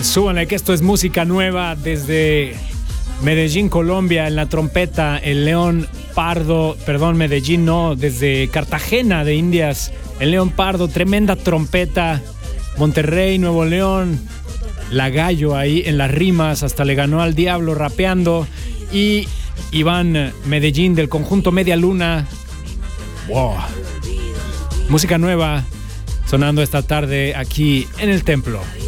Súbanle que esto es música nueva desde Medellín, Colombia. En la trompeta, el León Pardo, perdón, Medellín no, desde Cartagena de Indias, el León Pardo, tremenda trompeta. Monterrey, Nuevo León, la Gallo ahí en las rimas, hasta le ganó al Diablo rapeando. Y Iván Medellín del conjunto Media Luna. Wow. Música nueva sonando esta tarde aquí en el Templo.